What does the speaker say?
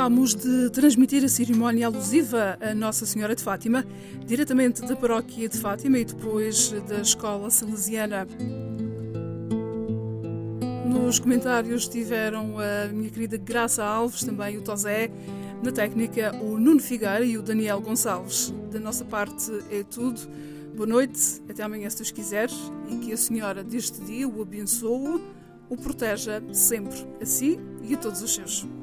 acabámos de transmitir a cerimónia alusiva a Nossa Senhora de Fátima, diretamente da paróquia de Fátima e depois da Escola Salesiana. Nos comentários tiveram a minha querida Graça Alves, também o Tosé, na técnica o Nuno Figueira e o Daniel Gonçalves. Da nossa parte é tudo. Boa noite, até amanhã se Deus quiser, e que a Senhora deste dia o abençoe, o proteja sempre, a si e a todos os seus.